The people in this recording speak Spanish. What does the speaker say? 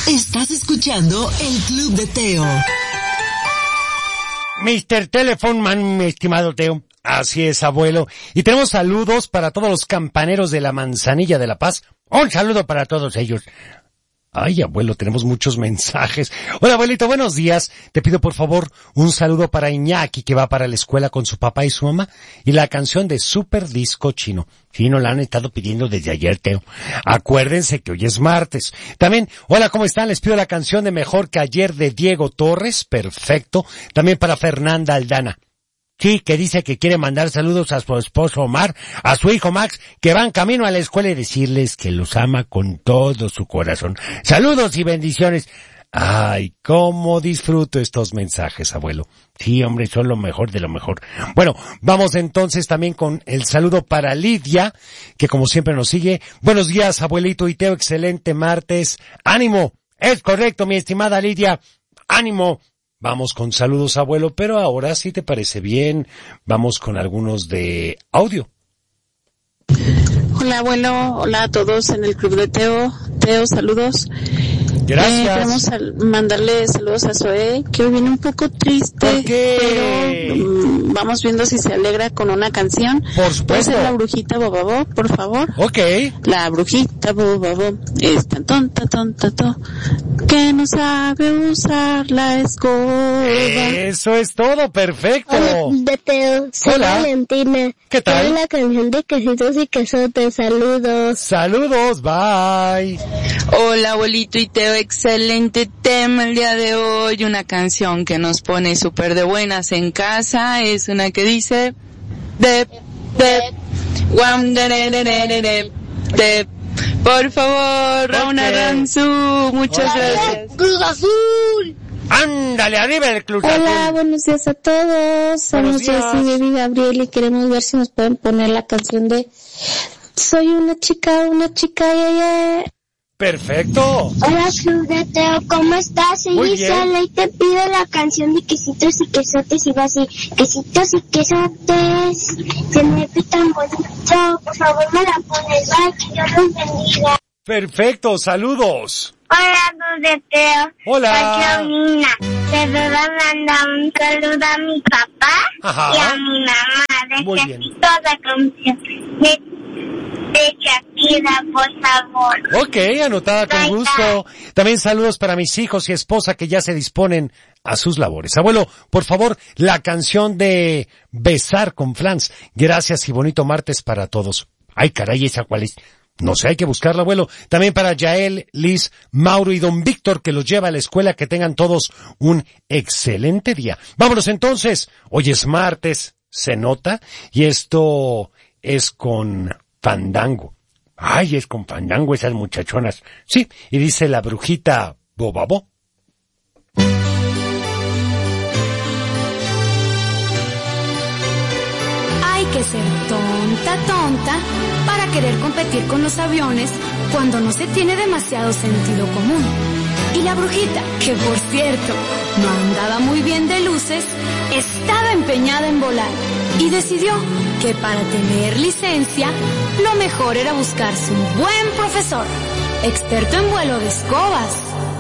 Estás escuchando el Club de Teo. Mr. Telephone Man, mi estimado Teo. Así es, abuelo. Y tenemos saludos para todos los campaneros de la Manzanilla de La Paz. Un saludo para todos ellos. Ay, abuelo, tenemos muchos mensajes. Hola, abuelito, buenos días. Te pido, por favor, un saludo para Iñaki, que va para la escuela con su papá y su mamá. Y la canción de Super Disco Chino. Sí, nos la han estado pidiendo desde ayer, Teo. Acuérdense que hoy es martes. También, hola, ¿cómo están? Les pido la canción de Mejor que Ayer de Diego Torres. Perfecto. También para Fernanda Aldana. Sí, que dice que quiere mandar saludos a su esposo Omar, a su hijo Max, que van camino a la escuela y decirles que los ama con todo su corazón. Saludos y bendiciones. Ay, cómo disfruto estos mensajes, abuelo. Sí, hombre, son lo mejor de lo mejor. Bueno, vamos entonces también con el saludo para Lidia, que como siempre nos sigue. Buenos días, abuelito y Teo, excelente martes. ¡Ánimo! Es correcto, mi estimada Lidia. ¡Ánimo! Vamos con saludos, abuelo, pero ahora, si te parece bien, vamos con algunos de audio. Hola, abuelo. Hola a todos en el Club de Teo. Teo, saludos. Gracias. Queremos mandarle saludos a Zoe, que hoy viene un poco triste. ¿Por qué? Pero vamos viendo si se alegra con una canción. Por supuesto. ¿Puede ser La Brujita Bobabo, por favor? Ok. La Brujita Bobabo es tan tonta, que no sabe usar la escoba. Eso es todo, perfecto. Hola, de Teo. Soy Hola. Valentina. ¿Qué tal? Quiero la canción de Quesitos y Quesotes. Saludos. Saludos, bye. Hola, abuelito y Teo, excelente tema el día de hoy, una canción que nos pone súper de buenas en casa, es una que dice guam, por favor, Rauna Ranzu, muchas gracias. ¡Cruz Azul! Ándale, arriba el Club Azul. Hola, buenos días a todos. Somos días. Jessy, Baby Gabriel y queremos ver si nos pueden poner la canción de Soy una chica, yeah. Perfecto. Hola, Club de Teo, ¿cómo estás? Soy Muy Gisela y te pido la canción de Quesitos y Quesotes y va así. Quesitos y Quesotes, se me ve tan bonito, por favor me la pones, bye, que Dios los bendiga. Perfecto, saludos. Hola, Club de Teo. Hola. Soy Claudina. Te voy a mandar un saludo a mi papá. Ajá. Y a mi mamá. Muy bien. Necesito la canción de Shakira, por favor. Ok, anotada con gusto. También saludos para mis hijos y esposa que ya se disponen a sus labores. Abuelo, por favor, la canción de Besar con Flans. Gracias y bonito martes para todos. Ay, caray, ¿esa cuál es? No sé, hay que buscarla, abuelo. También para Yael, Liz, Mauro y don Víctor, que los lleva a la escuela. Que tengan todos un excelente día. Vámonos entonces. Hoy es martes, se nota, y esto es con Fandango. Ay, es con Fandango esas muchachonas. Sí, y dice La Brujita Bobabo. Hay que ser tonta para querer competir con los aviones cuando no se tiene demasiado sentido común. Y la brujita, que por cierto no andaba muy bien de luces, estaba empeñada en volar y decidió que para tener licencia lo mejor era buscarse un buen profesor, experto en vuelo de escobas.